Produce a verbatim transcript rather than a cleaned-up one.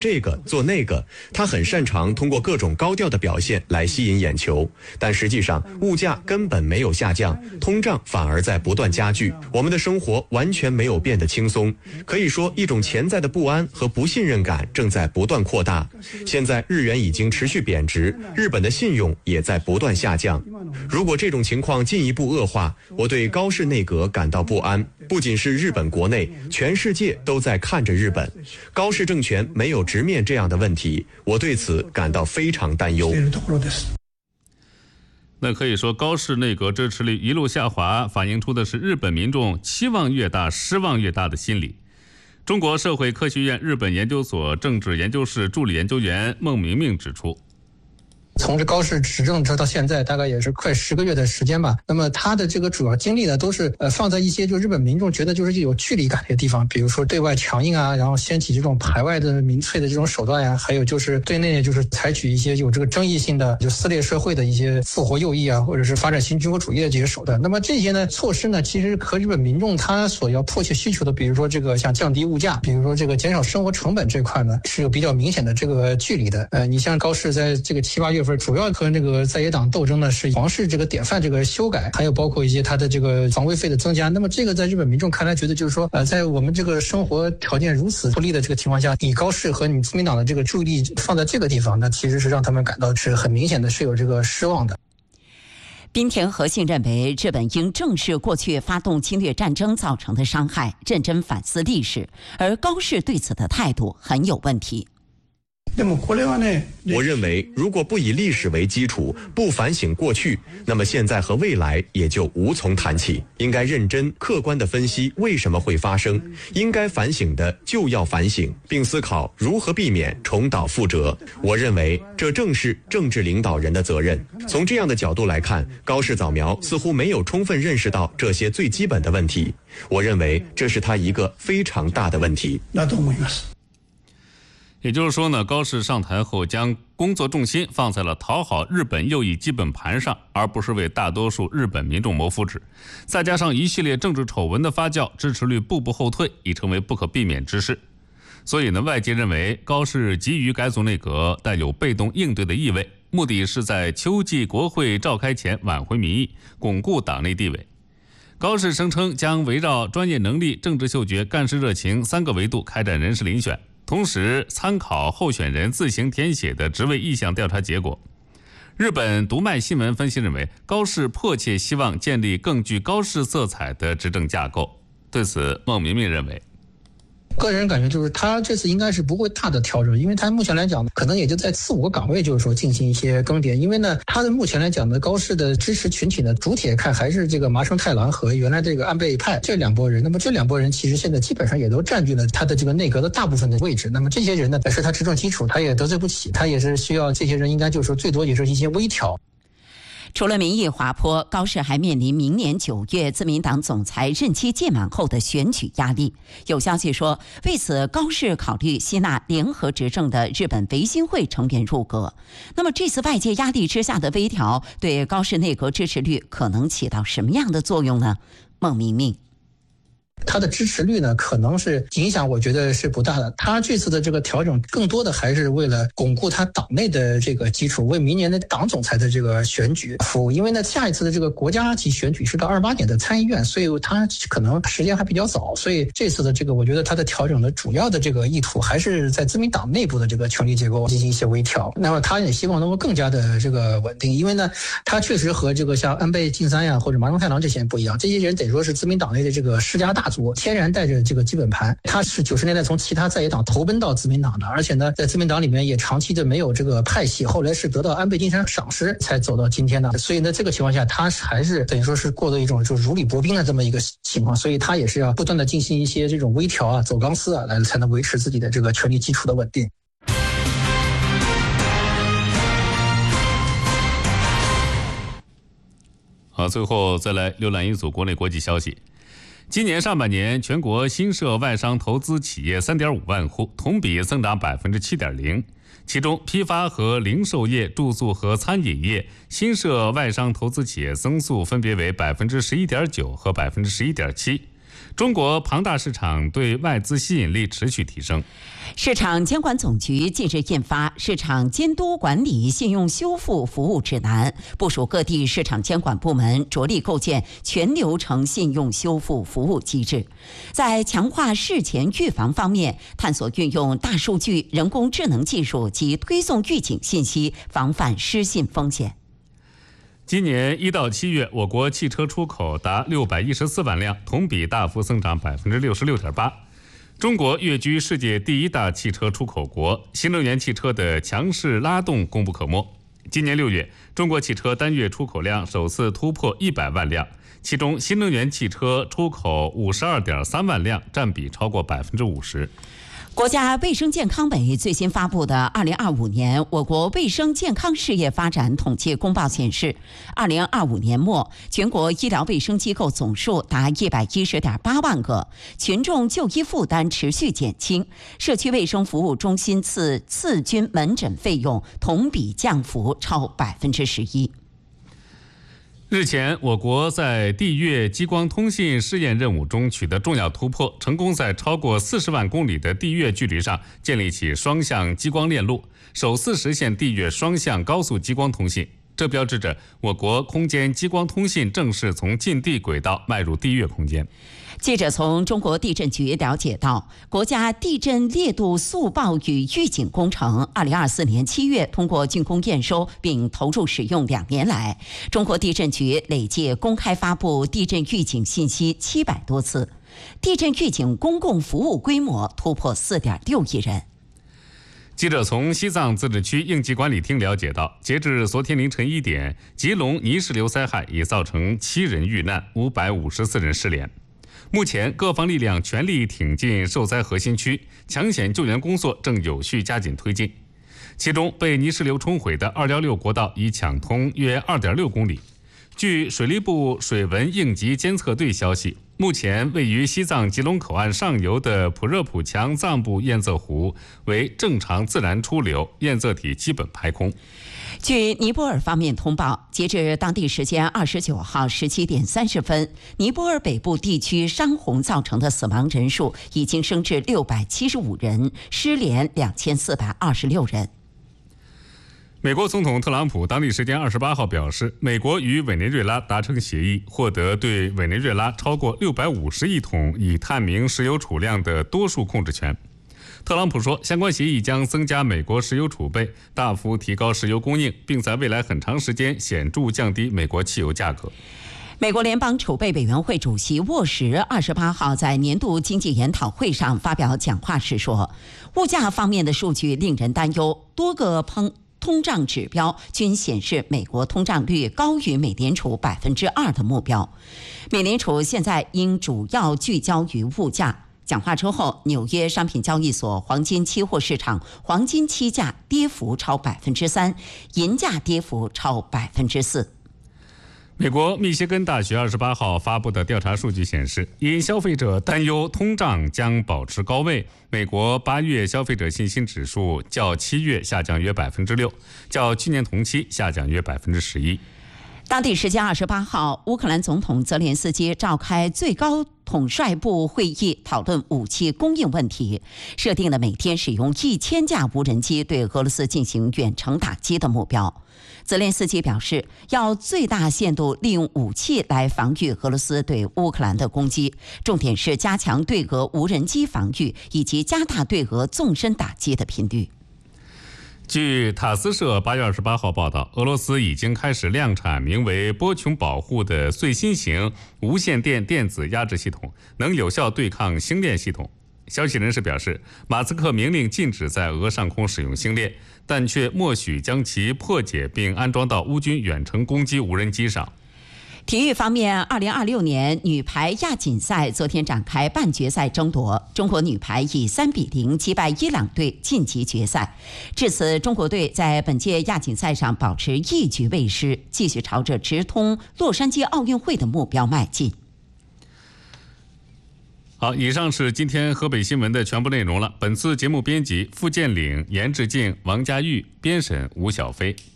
这个做那个，他很擅长通过各种高调的表现来吸引眼球，但实际上物价根本没有下降，通胀反而在不断加剧，我们的生活完全没有变得轻松。可以说，一种潜在的不安和不信任感正在不断扩大。现在日元已经持续贬值，日本的信用也在不断下降。如果这种情况进一步恶化，我对高市内阁感到不安。不仅是日本国内，全世界都在看着日本。高市政权没有直面这样的问题，我对此感到非常担忧。 那可以说，高市内阁支持率一路下滑，反映出的是日本民众期望越大、失望越大的心理。中国社会科学院日本研究所政治研究室助理研究员孟明明指出， 从这高市执政到现在大概也是快十个月的时间吧。那么他的这个主要精力呢，都是呃放在一些就日本民众觉得就是有距离感的地方，比如说对外强硬啊，然后掀起这种排外的民粹的这种手段呀、啊，还有就是对内就是采取一些有这个争议性的就撕裂社会的一些复活右翼啊，或者是发展新军国主义的这些手段。那么这些呢措施呢，其实和日本民众他所要迫切需求的，比如说这个像降低物价，比如说这个减少生活成本这块呢，是有比较明显的这个距离的。呃，你像高市在这个七八月份。主要和这个在野党斗争呢是皇室这个典范这个修改，还有包括一些它的这个防卫费的增加。那么这个在日本民众看来觉得就是说，呃，在我们这个生活条件如此不利的这个情况下，你高市和你自民党的这个注意力放在这个地方，那其实是让他们感到是很明显的是有这个失望的。 滨田和信认为，日本应正视过去发动侵略战争造成的伤害，认真反思历史，而高市对此的态度很有问题。 我认为，如果不以历史为基础，不反省过去，那么现在和未来也就无从谈起。应该认真客观地分析为什么会发生，应该反省的就要反省，并思考如何避免重蹈覆辙。我认为这正是政治领导人的责任。从这样的角度来看，高市早苗似乎没有充分认识到这些最基本的问题。我认为这是他一个非常大的问题。 也就是说呢，高市上台后将工作重心放在了讨好日本右翼基本盘上，而不是为大多数日本民众谋福祉。再加上一系列政治丑闻的发酵，支持率步步后退，已成为不可避免之事。所以呢，外界认为高市急于改组内阁，带有被动应对的意味，目的是在秋季国会召开前挽回民意，巩固党内地位。高市声称将围绕专业能力、政治嗅觉、干事热情三个维度开展人事遴选，同时参考候选人自行填写的职位意向调查结果。日本读卖新闻分析认为，高市迫切希望建立更具高市色彩的执政架构。对此，孟明明认为， 个人感觉就是他这次应该是不会大的调整，因为他目前来讲可能也就在四五个岗位就是说进行一些更迭。因为呢，他的目前来讲呢，高市的支持群体呢，主体看还是这个麻生太郎和原来这个安倍派这两拨人。那么这两拨人其实现在基本上也都占据了他的这个内阁的大部分的位置。那么这些人呢，是他执政基础，他也得罪不起，他也是需要这些人应该就是说最多也是一些微调。 除了民意滑坡，高市还面临明年九月自民党总裁任期届满后的选举压力。有消息说，为此高市考虑吸纳联合执政的日本维新会成员入阁。那么这次外界压力之下的微调，对高市内阁支持率可能起到什么样的作用呢？孟明明。 他的支持率呢，可能是影响，我觉得是不大的。他这次的这个调整，更多的还是为了巩固他党内的这个基础，为明年的党总裁的这个选举服务。因为呢，下一次的这个国家级选举是到二八年的参议院，所以他可能时间还比较早。所以这次的这个，我觉得他的调整的主要的这个意图，还是在自民党内部的这个权力结构进行一些微调。那么他也希望能够更加的这个稳定，因为呢，他确实和这个像安倍晋三呀或者麻生太郎这些人不一样，这些人得说是自民党内的这个世家大族。天然带着这个基本盘，他是九十年代从其他在野党投奔到自民党的，而且呢，在自民党里面也长期的没有这个派系，后来是得到安倍晋三赏识才走到今天的。所以呢，这个情况下，他还是等于说是过的一种就如履薄冰的这么一个情况，所以他也是要不断的进行一些这种微调啊、走钢丝啊，来才能维持自己的这个权力基础的稳定。 好，最后再来浏览一组国内国际消息。今年上半年，全国新设外商投资企业 三点五万户，同比增长 百分之七点零。其中，批发和零售业、住宿和餐饮业新设外商投资企业增速分别为 百分之十一点九 和 百分之十一点七。 中国庞大市场对外资吸引力持续提升。 市场监管总局近日印发《市场监督管理信用修复服务指南》，部署各地市场监管部门着力构建全流程信用修复服务机制。在强化事前预防方面，探索运用大数据、人工智能技术及推送预警信息，防范失信风险。 今年一到七月，我国汽车出口达六百一十四万辆，同比大幅增长百分之六十六点八。中国跃居世界第一大汽车出口国，新能源汽车的强势拉动功不可没。今年六月，中国汽车单月出口量首次突破一百万辆，其中新能源汽车出口五十二点三万辆，占比超过百分之五十。 国家卫生健康委最新发布的二零二五年我国卫生健康事业发展统计公报显示，二零二五年末，全国医疗卫生机构总数达一百一十点八万个，群众就医负担持续减轻，社区卫生服务中心次次均门诊费用同比降幅超百分之十一。 日前，我国在地月激光通信试验任务中取得重要突破，成功在超过四十万公里的地月距离上建立起双向激光链路，首次实现地月双向高速激光通信。这标志着我国空间激光通信正式从近地轨道迈入地月空间。 记者从中国地震局了解到，国家地震烈度速报与预警工程二零二四年七月通过竣工验收并投入使用两年来，中国地震局累计公开发布地震预警信息七百多次，地震预警公共服务规模突破四点六亿人。 记者从西藏自治区应急管理厅了解到，截至昨天凌晨一点，吉隆泥石流灾害已造成七人遇难，五百五十四人失联。目前，各方力量全力挺进受灾核心区，抢险救援工作正有序加紧推进。其中，被泥石流冲毁的二一六国道已抢通约 二点六公里。据水利部水文应急监测队消息，目前位于西藏吉隆口岸上游的普热普强藏布堰塞湖为正常自然出流，堰塞体基本排空。 据尼泊尔方面通报，截至当地时间二十九号十七点三十分，尼泊尔北部地区山洪造成的死亡人数已经升至六百七十五人，失联两千四百二十六人。 美国总统特朗普当地时间二十八号表示，美国与委内瑞拉达成协议，获得对委内瑞拉超过六百五十亿桶已探明石油储量的多数控制权。特朗普说，相关协议将增加美国石油储备，大幅提高石油供应，并在未来很长时间显著降低美国汽油价格。 美国联邦储备委员会主席沃什二十八号在年度经济研讨会上发表讲话时说，物价方面的数据令人担忧，多个通通胀指标均显示美国通胀率高于美联储百分之二的目标。美联储现在应主要聚焦于物价。讲话之后，纽约商品交易所黄金期货市场黄金期价跌幅超百分之三，银价跌幅超百分之四。 美国密歇根大学二十八号发布的调查数据显示，因消费者担忧通胀将保持高位，美国八月消费者信心指数较七月下降约百分之六，较去年同期下降约百分之十一。 当地时间二十八号，乌克兰总统泽连斯基召开最高统帅部会议，讨论武器供应问题，设定了每天使用一千架无人机对俄罗斯进行远程打击的目标。泽连斯基表示，要最大限度利用武器来防御俄罗斯对乌克兰的攻击，重点是加强对俄无人机防御，以及加大对俄纵深打击的频率。 据塔斯社八月二十八号报道，俄罗斯已经开始量产名为波琼保护的最新型无线电电子压制系统，能有效对抗星链系统。消息人士表示，马斯克明令禁止在俄上空使用星链，但却默许将其破解并安装到乌军远程攻击无人机上。 体育方面，二零二六年女排亚锦赛昨天展开半决赛争夺，中国女排以三比零击败伊朗队晋级决赛。至此，中国队在本届亚锦赛上保持一局未失，继续朝着直通洛杉矶奥运会的目标迈进。 好，以上是今天河北新闻的全部内容了。本次节目编辑付建岭、严志静、王佳玉，编审吴小飞。